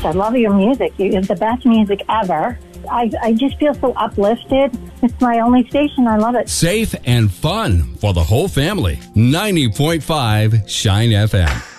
I love your music. You're the best music ever. I just feel so uplifted. It's my only station. I love it. Safe and fun for the whole family. 90.5 Shine FM.